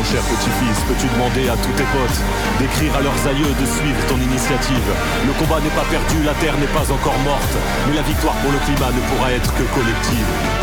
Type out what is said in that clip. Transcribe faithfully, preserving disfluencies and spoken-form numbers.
cher petit-fils, peux-tu demander à tous tes potes d'écrire à leurs aïeux de suivre ton initiative? Le combat n'est pas perdu, la terre n'est pas encore morte, mais la victoire pour le climat ne pourra être que collective.